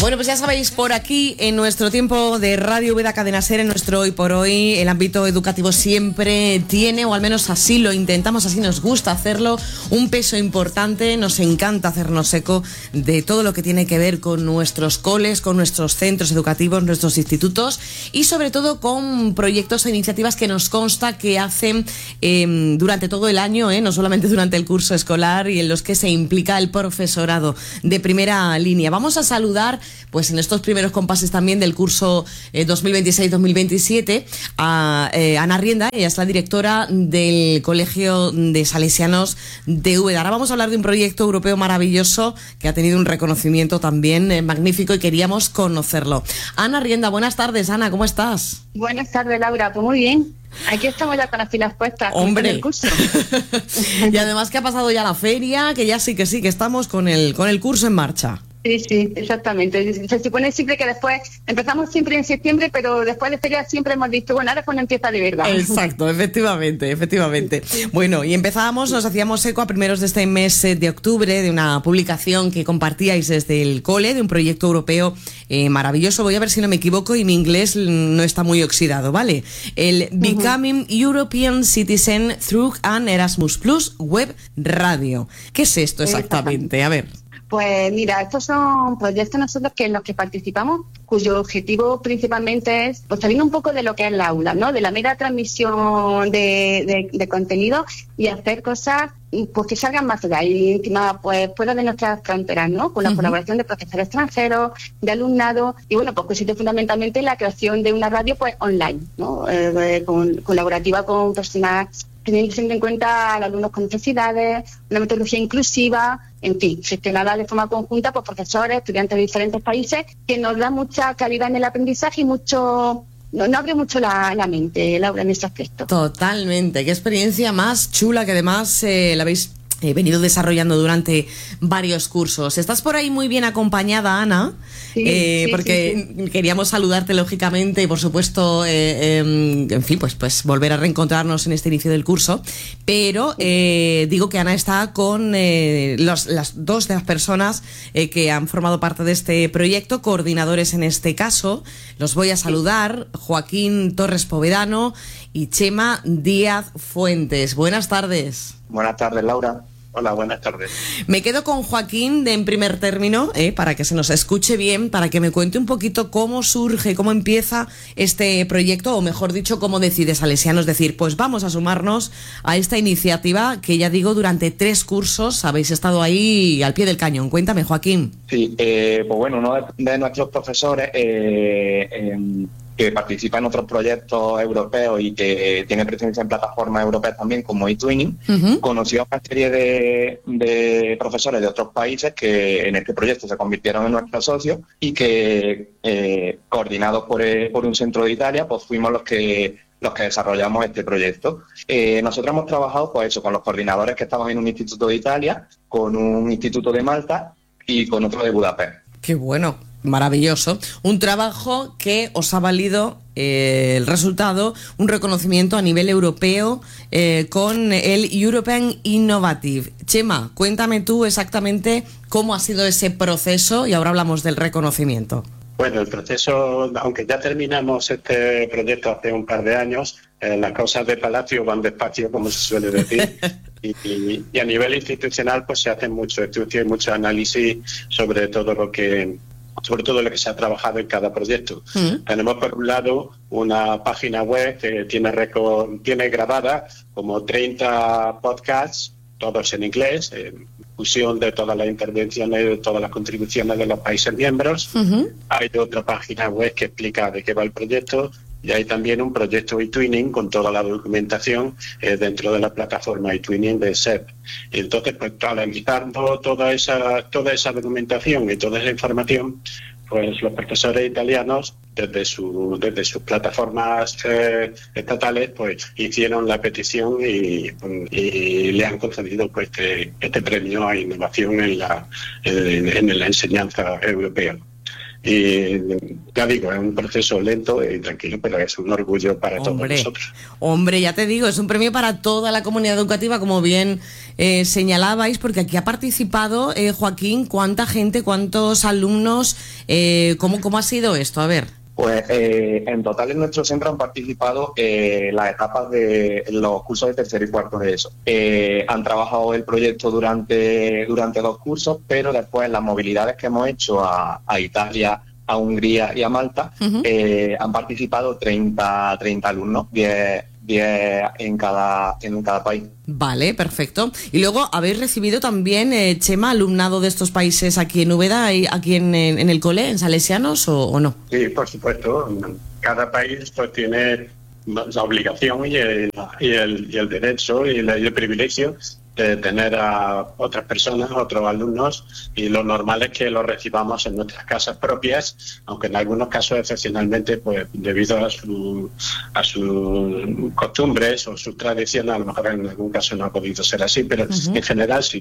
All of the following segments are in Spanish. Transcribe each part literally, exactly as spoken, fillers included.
Bueno, pues ya sabéis, por aquí en nuestro tiempo de Radio Úbeda Cadena Ser, en nuestro Hoy por Hoy, el ámbito educativo siempre tiene, o al menos así lo intentamos, así nos gusta hacerlo, un peso importante. Nos encanta hacernos eco de todo lo que tiene que ver con nuestros coles, con nuestros centros educativos, nuestros institutos y sobre todo con proyectos e iniciativas que nos consta que hacen eh, durante todo el año, eh, no solamente durante el curso escolar, y en los que se implica el profesorado de primera línea. Vamos a saludar pues en estos primeros compases también del curso eh, dos mil veintiséis dos mil veintisiete a eh, Ana Rienda. Ella es la directora del Colegio de Salesianos de Úbeda. Ahora vamos a hablar de un proyecto europeo maravilloso que ha tenido un reconocimiento también eh, magnífico y queríamos conocerlo. Ana Rienda, buenas tardes. Ana, ¿cómo estás? Buenas tardes, Laura. Pues muy bien. Aquí estamos ya con las pilas puestas. Hombre. Con el curso. Y además que ha pasado ya la feria, que ya sí que sí, que estamos con el, con el curso en marcha. Sí, sí, exactamente. Se supone siempre que después, empezamos siempre en septiembre, pero después de feria siempre hemos dicho, bueno, ahora es cuando empieza de verdad. Exacto, efectivamente, efectivamente. Bueno, y empezábamos, nos hacíamos eco a primeros de este mes de octubre de una publicación que compartíais desde el cole, de un proyecto europeo eh, maravilloso. Voy a ver si no me equivoco y mi inglés no está muy oxidado, ¿vale? El uh-huh. Becoming European Citizen Through an Erasmus Plus Web Radio. ¿Qué es esto exactamente? A ver. Pues mira, estos son proyectos nosotros que en los que participamos, cuyo objetivo principalmente es pues salir un poco de lo que es el aula, ¿no? De la mera transmisión de, de, de contenido y hacer cosas pues que salgan más allá y encima pues fuera de nuestras fronteras, ¿no? Con la uh-huh. colaboración de profesores extranjeros, de alumnado y bueno, pues consiste fundamentalmente en la creación de una radio pues online, ¿no? Eh, con, colaborativa con personas teniendo en cuenta a los alumnos con necesidades, una metodología inclusiva, en fin, gestionada de forma conjunta por profesores, estudiantes de diferentes países, que nos da mucha calidad en el aprendizaje y mucho... No, no abre mucho la, la mente, Laura, en ese aspecto. Totalmente. Qué experiencia más chula que además eh, la habéis eh, venido desarrollando durante varios cursos. Estás por ahí muy bien acompañada, Ana, sí, eh, sí, porque sí, sí. queríamos saludarte lógicamente y por supuesto, eh, eh, en fin, pues, pues volver a reencontrarnos en este inicio del curso. Pero eh, digo que Ana está con eh, los, las dos de las personas eh, que han formado parte de este proyecto, coordinadores en este caso. Los voy a saludar, Joaquín Torres Povedano y Chema Díaz Fuentes. Buenas tardes. Buenas tardes, Laura. Hola, buenas tardes. Me quedo con Joaquín de en primer término, eh, para que se nos escuche bien, para que me cuente un poquito cómo surge, cómo empieza este proyecto, o mejor dicho, cómo decide Salesianos decir, pues vamos a sumarnos a esta iniciativa que ya digo, durante tres cursos habéis estado ahí al pie del cañón. Cuéntame, Joaquín. Sí, eh, pues bueno, uno de, de nuestros profesores eh, eh, que participa en otros proyectos europeos y que tiene presencia en plataformas europeas también como eTwinning, uh-huh. conoció a una serie de, de profesores de otros países que en este proyecto se convirtieron en nuestros socios y que, eh, coordinados por, eh, por un centro de Italia, pues fuimos los que los que desarrollamos este proyecto. Eh, nosotros hemos trabajado pues eso, con los coordinadores que estaban en un instituto de Italia, con un instituto de Malta y con otro de Budapest. ¡Qué bueno! Maravilloso. Un trabajo que os ha valido eh, el resultado, un reconocimiento a nivel europeo eh, con el European Innovative. Chema, cuéntame tú exactamente cómo ha sido ese proceso y ahora hablamos del reconocimiento. Bueno, el proceso, aunque ya terminamos este proyecto hace un par de años, eh, las cosas de Palacio van despacio, como se suele decir, y, y, y a nivel institucional pues se hace mucho estudio y mucho análisis sobre todo lo que sobre todo lo que se ha trabajado en cada proyecto. Mm. Tenemos por un lado una página web que tiene, reco- tiene grabada como treinta podcasts, todos en inglés, en fusión de todas las intervenciones, de todas las contribuciones de los países miembros. Uh-huh. Hay otra página web que explica de qué va el proyecto y hay también un proyecto eTwinning con toda la documentación eh, dentro de la plataforma eTwinning de S E P. Entonces, pues analizando toda esa, toda esa documentación y toda esa información, pues los profesores italianos, desde su desde sus plataformas eh, estatales, pues hicieron la petición y, y le han concedido pues este, este premio a innovación en la en, en la enseñanza europea. y ya digo, es un proceso lento y tranquilo, pero es un orgullo para hombre, todos nosotros. Hombre, ya te digo, es un premio para toda la comunidad educativa, como bien eh, señalabais, porque aquí ha participado, eh, Joaquín, ¿cuánta gente, cuántos alumnos? Eh, ¿cómo, ¿Cómo ha sido esto? A ver. Pues eh, en total en nuestro centro han participado eh, las etapas de los cursos de tercero y cuarto de eso. Eh, han trabajado el proyecto durante, durante dos cursos, pero después en las movilidades que hemos hecho a, a Italia, a Hungría y a Malta, uh-huh. eh, han participado treinta, treinta alumnos, diez, diez en cada, en cada país. Vale, perfecto. Y luego, ¿habéis recibido también, eh, Chema, alumnado de estos países aquí en Úbeda, aquí en, en, en el cole, en Salesianos, o, o no? Sí, por supuesto. Cada país pues tiene la obligación y el, y el, y el derecho y el, y el privilegio de tener a otras personas, otros alumnos, y lo normal es que los recibamos en nuestras casas propias, aunque en algunos casos excepcionalmente, pues debido a su a sus costumbres o sus tradiciones, a lo mejor en algún caso no ha podido ser así, pero uh-huh. en general sí.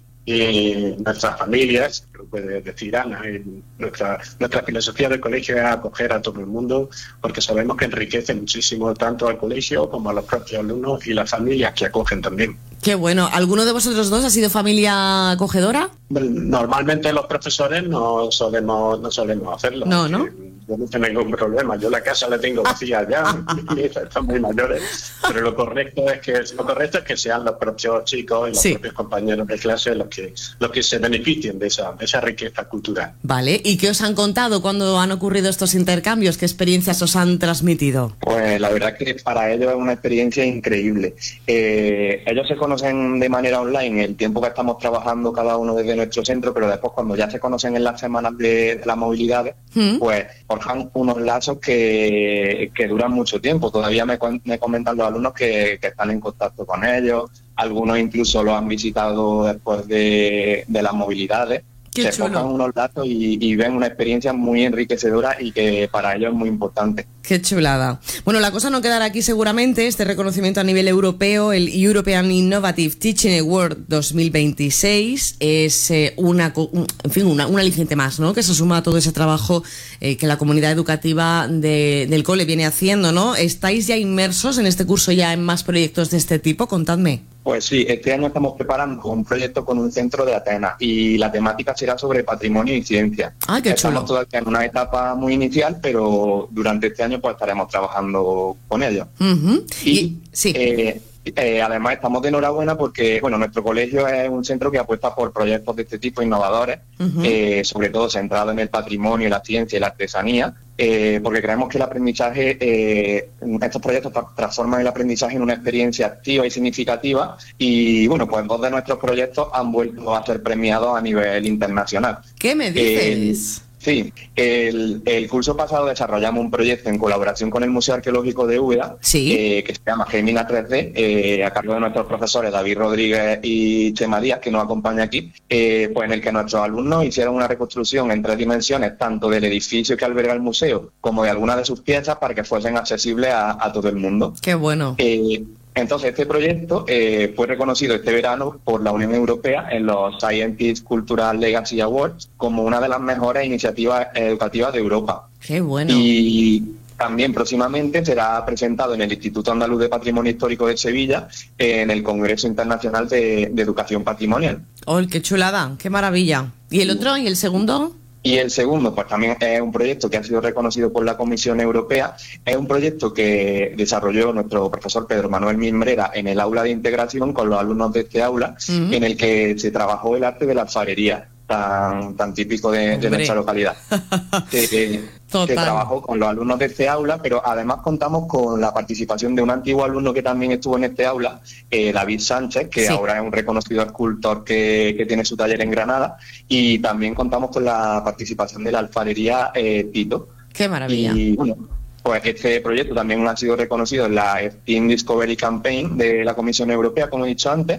Y nuestras familias, lo puede decir Ana, nuestra, nuestra filosofía del colegio es acoger a todo el mundo, porque sabemos que enriquece muchísimo tanto al colegio como a los propios alumnos y las familias que acogen también. Qué bueno. ¿Alguno de vosotros dos ha sido familia acogedora? Normalmente los profesores no solemos no solemos hacerlo. No, ¿no? Yo no tengo ningún problema. Yo la casa la tengo vacía ya, mis hijas están muy mayores. Pero lo correcto es que lo correcto es que sean los propios chicos y los sí. propios compañeros de clase los que los que se beneficien de esa, de esa riqueza cultural. Vale. ¿Y qué os han contado cuando han ocurrido estos intercambios? ¿Qué experiencias os han transmitido? Pues la verdad es que para ellos es una experiencia increíble. Eh, ellos se conocen de manera online el tiempo que estamos trabajando cada uno desde nuestro centro, pero después cuando ya se conocen en las semanas de, de las movilidades, ¿Mm? pues forjan unos lazos que, que duran mucho tiempo. Todavía me, me comentan los alumnos que, que están en contacto con ellos, algunos incluso los han visitado después de, de las movilidades. Qué se chulo. forjan unos datos y, y ven una experiencia muy enriquecedora y que para ellos es muy importante. Qué chulada. Bueno, la cosa no quedará aquí seguramente. Este reconocimiento a nivel europeo, el European Innovative Teaching Award dos mil veintiséis, es eh, una, en fin, una, un aliciente más, ¿no? Que se suma a todo ese trabajo eh, que la comunidad educativa de, del cole viene haciendo, ¿no? ¿Estáis ya inmersos en este curso ya en más proyectos de este tipo? Contadme. Pues sí, este año estamos preparando un proyecto con un centro de Atenas y la temática será sobre patrimonio y ciencia. Ah, qué chulo. Estamos todavía en una etapa muy inicial, pero durante este año pues estaremos trabajando con ellos. Uh-huh. Y, y sí. eh, eh, además estamos de enhorabuena porque bueno, nuestro colegio es un centro que apuesta por proyectos de este tipo innovadores, uh-huh. eh, sobre todo centrados en el patrimonio, la ciencia y la artesanía. Eh, porque creemos que el aprendizaje, eh, estos proyectos tra- transforman el aprendizaje en una experiencia activa y significativa y bueno, pues dos de nuestros proyectos han vuelto a ser premiados a nivel internacional. ¿Qué me dices? Eh, Sí, el, el curso pasado desarrollamos un proyecto en colaboración con el Museo Arqueológico de Úbeda, ¿Sí? eh, que se llama Gemina tres D, eh, a cargo de nuestros profesores David Rodríguez y Chema Díaz, que nos acompaña aquí, eh, pues en el que nuestros alumnos hicieron una reconstrucción en tres dimensiones, tanto del edificio que alberga el museo como de algunas de sus piezas, para que fuesen accesibles a, a todo el mundo. ¡Qué bueno! Eh, Entonces, este proyecto eh, fue reconocido este verano por la Unión Europea en los Scientist Cultural Legacy Awards como una de las mejores iniciativas educativas de Europa. ¡Qué bueno! Y también próximamente será presentado en el Instituto Andaluz de Patrimonio Histórico de Sevilla en el Congreso Internacional de, de Educación Patrimonial. ¡Oh, qué chulada! ¡Qué maravilla! ¿Y el otro? ¿Y el segundo? Y el segundo, pues también es un proyecto que ha sido reconocido por la Comisión Europea. Es un proyecto que desarrolló nuestro profesor Pedro Manuel Mimbrera en el aula de integración con los alumnos de este aula, uh-huh. en el que se trabajó el arte de la alfarería, tan tan típico de, de nuestra localidad. que, que trabajó con los alumnos de este aula, pero además contamos con la participación de un antiguo alumno que también estuvo en este aula, eh, David Sánchez, que sí. ahora es un reconocido escultor que, que tiene su taller en Granada, y también contamos con la participación de la alfarería eh, Tito. ¡Qué maravilla! Y bueno, pues este proyecto también ha sido reconocido en la STEAM Discovery Campaign de la Comisión Europea, como he dicho antes,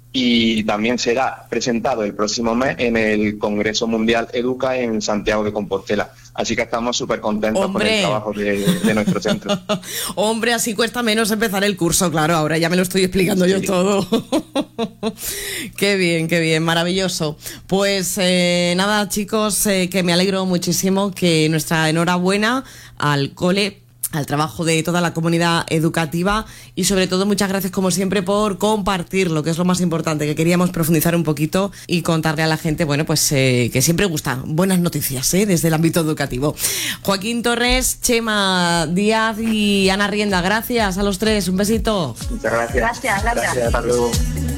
y también será presentado el próximo mes en el Congreso Mundial Educa en Santiago de Compostela. Así que estamos súper contentos ¡Hombre! con el trabajo de, de nuestro centro. Hombre, así cuesta menos empezar el curso, claro, ahora ya me lo estoy explicando yo Sí. todo. Qué bien, qué bien, maravilloso. Pues eh, nada, chicos, eh, que me alegro muchísimo, que nuestra enhorabuena al cole, al trabajo de toda la comunidad educativa y sobre todo muchas gracias como siempre por compartirlo, que es lo más importante, que queríamos profundizar un poquito y contarle a la gente, bueno, pues eh, que siempre gustan buenas noticias eh, desde el ámbito educativo. Joaquín Torres, Chema Díaz y Ana Rienda, gracias a los tres, un besito. Muchas gracias. Gracias, Laura. Gracias, hasta luego.